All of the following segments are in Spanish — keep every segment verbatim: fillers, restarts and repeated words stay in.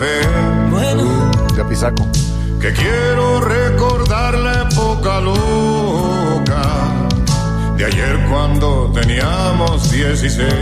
Bueno, de Apizaco. Que quiero recordar la época loca de ayer cuando teníamos dieciséis.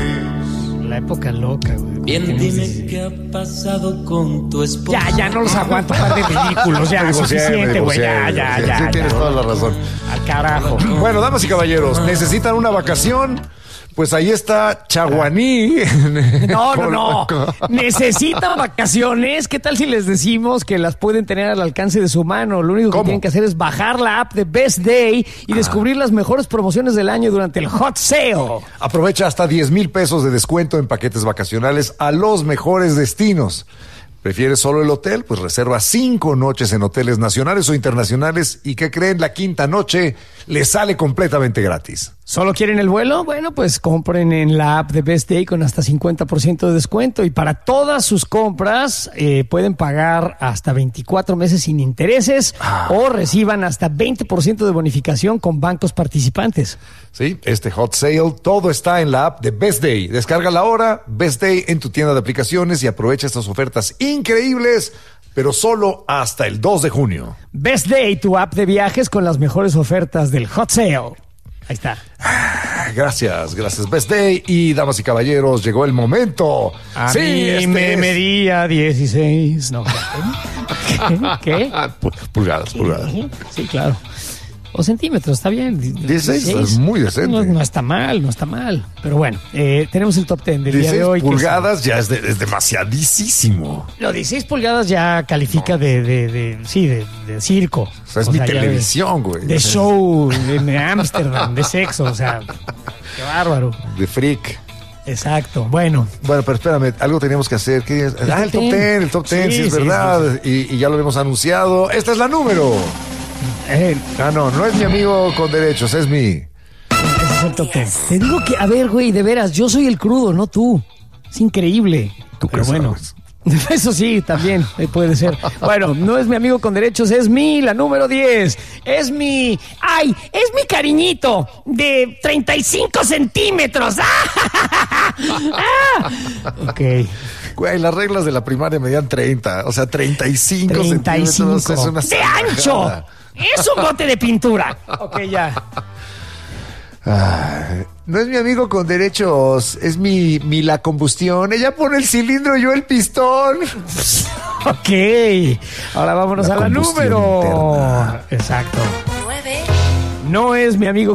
La época loca, güey. Bien, dime qué ha pasado con tu esposa. Ya, ya no los aguanto, par de ridículos. Ya, suficiente, güey. Ya, ya, ya. Sí, ya, tienes ya. toda la razón. Al carajo. Bueno, damas y caballeros, ¿necesitan una vacación? Pues ahí está Chaguaní. No, no, no. Necesitan vacaciones. ¿Qué tal si les decimos que las pueden tener al alcance de su mano? Lo único que ¿Cómo? tienen que hacer es bajar la app de Best Day y descubrir las mejores promociones del año durante el Hot Sale. Aprovecha hasta diez mil pesos de descuento en paquetes vacacionales a los mejores destinos. ¿Prefieres solo el hotel? Pues reserva cinco noches en hoteles nacionales o internacionales y ¿qué creen? La quinta noche le sale completamente gratis. ¿Solo quieren el vuelo? Bueno, pues compren en la app de Best Day con hasta cincuenta por ciento de descuento y para todas sus compras eh, pueden pagar hasta veinticuatro meses sin intereses Ah. o reciban hasta veinte por ciento de bonificación con bancos participantes. Sí, este hot sale, todo está en la app de Best Day. Descárgala ahora, Best Day en tu tienda de aplicaciones y aprovecha estas ofertas increíbles, pero solo hasta el dos de junio. Best Day, tu app de viajes con las mejores ofertas del Hot Sale. Ahí está. Gracias, gracias Best Day. Y damas y caballeros, llegó el momento. A sí, mí este me es- medía dieciséis. No. ¿Qué? ¿Qué? Pu- Pulgadas, pulgadas. Sí, claro. O centímetros, está bien. dieciséis es muy decente. No, no está mal, no está mal. Pero bueno, eh, tenemos el top ten del día de dieciséis hoy. que pulgadas ya es, de- es demasiadísimo. es- Lo dieciséis pulgadas ya califica de, de, de, sí, de, de circo. O sea, es O mi sea, ya de- televisión, güey. De show, de Ámsterdam, de sexo, o sea, qué bárbaro. De freak. Exacto, bueno. Bueno, pero espérame, algo teníamos que hacer. ¿Qué es? Ah, el top ten. ten, el top ten, sí, Sí, es sí, verdad. Y, y ya lo habíamos anunciado. Esta es la número. Eh, Ah, no, no es mi amigo con derechos, es mi... Ese es el top ten. Te digo que, a ver, güey, de veras, yo soy el crudo, no tú. Es increíble. ¿Tú Pero qué bueno. sabes? Eso sí, también eh, puede ser. Bueno, no es mi amigo con derechos, es mi, la número diez. Es mi, ay, es mi cariñito de treinta y cinco centímetros. ¡Ah! Ok. Güey, las reglas de la primaria medían treinta, o sea, treinta y cinco treinta y cinco. centímetros. Es una ¡De ancho! salvajada. Es un bote de pintura. Ok, ya. Ay, no es mi amigo con derechos, es mi, mi la combustión. Ella pone el cilindro, yo el pistón. Ok. Ahora vámonos La a la combustión número. interna. Exacto. nueve. No es mi amigo